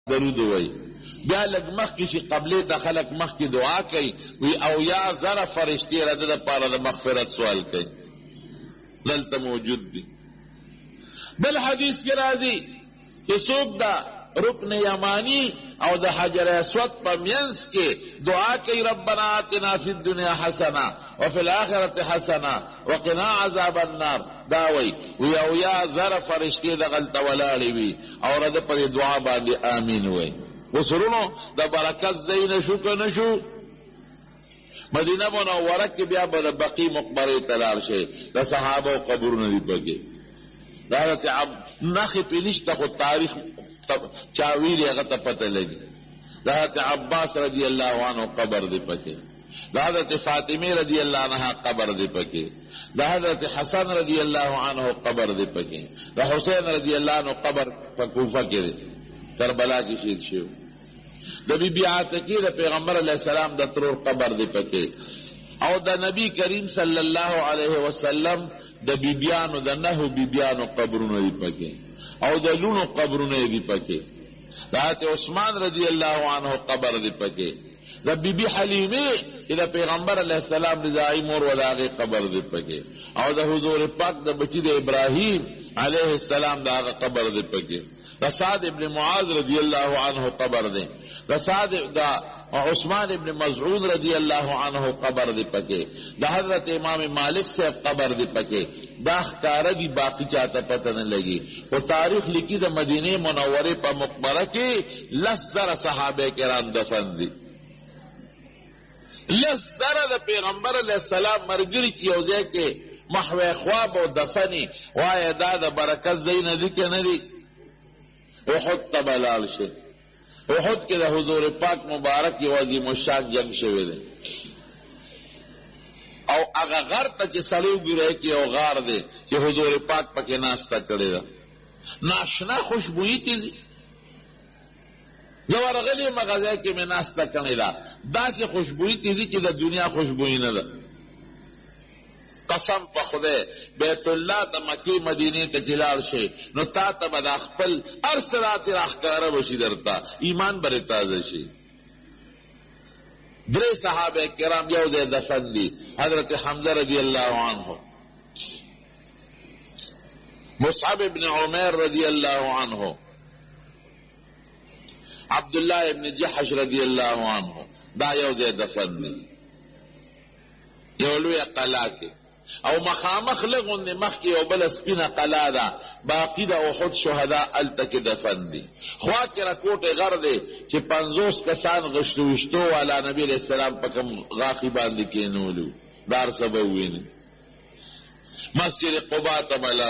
درود وای. بیا لږ مخکې چې قبلې ته خلک مخکې دعا کوي وی او یا زره فرشتې را ده دپاره د مغفرت سوال کوي، دلته موجود دي. بل حدیث کې راځي چې څوک دا رکن یمانی او د حجر اسود په منځ کې دعا کوي ربنا آتنا فی الدنیا حسنه وفی الاخرة حسنه وقنا عذاب النار، دا وی او یا زره فرشتې دغلته ولاړې وي او رده په دعا باندې آمین وی. وسرونو د برکت ځای نشو که نشو؟ مدینه منوره کې بیا به د بقی مقبرې ته لاړ شئ، د صحابه او قبرونه دي پکې. دا نښې پې نشته خو تاریخ چا ویلي هغه ته پته لګي. د حضرت عباس رضی الله عنه قبر دی پکې، د حضرت فاطمه رضی الله عنها قبر دی پکې، د حضرت حسن رضی الله عنه قبر دی پکې، د حسین رضی الله عنه قبر په کوفه کې دی، کربلا کې شهید شو. د بی بی عتیقه د پیغمبر علیه السلام د ترور قبر دی پکې، او د نبی کریم صلی الله علیه وسلم د بیبیانو د نهو بیبیانو قبرونه دی پکې، او د لونو قبرونه دی پکې. د حضرت عثمان رضی الله عنه قبر دی پکې، د بی بی حلیمه چې د پیغمبر علیه السلام رضاعی مور و د هغې قبر دی پکې، او د حضور پاک د بچي د ابراهیم علیه السلام د هغه قبر دی پکې. د سعد ابن معاذ رضی الله عنه قبر دی، د عثمان ابن مزعون رضی الله عنه قبر دی پکې، د حضرت امام مالک صاحب قبر دی پکې. دا ښکاره دي، باقي چاته پته نه لګي. خو تاریخ لیکي د مدینې منورې په مقبره کې 10,000 صحابه کرام دفن دي. 10,000 د پیغمبر علیه السلام ملګري چې یو ځای کې محو خواب او دفني، وایه دا د برکت ځای نه دي که نه دي؟ احد ته به لاړ شي. احد کې د حضور پاک مبارک یو عظیم الشان جنگ شوی دی، او هغه غر ته چې سړی وګورئ کې یو غار دی چې حضور پاک پکې ناسته کړې ده، ناشنا خوشبویي تیزي. زه ورغلی یم هغه ځای کې مې ناسته کړې ده، داسې خوشبویي تیزي چې د دنیا خوشبویي نه ده. قسم په خدای بیت الله د مکې مدینې ته چې لاړ شي نو تا ته به دا خپل هر څه راته راښکاره به شي، درته ایمان به تازه شي. 3 صحابه کرام یو ځای دفن دي، حضرت حمزه رضی الله عنه، مصعب ابن عمیر رضی الله عنه، عبدالله ابن جحش رضی الله عنه، دا یو ځای دفن دي یو لویه قلعه کې، او مخامخ لغوندې مخکې یو بله سپینه قلعه ده، باقي د احد شهدا هلته کې دفن دي. خوا کې راکوټې غر دی چې 50 کسان غشتو وشتو والا نبي علیه السلام په کوم غاښي باندې کېنولو، دا هر څه به وویني. مسجد قبا ته به